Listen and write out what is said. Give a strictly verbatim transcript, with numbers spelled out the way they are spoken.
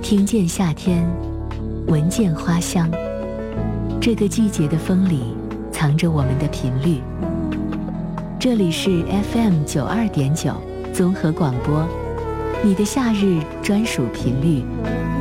听见夏天，闻见花香。这个季节的风里藏着我们的频率。这里是 F M 九二点九综合广播，你的夏日专属频率。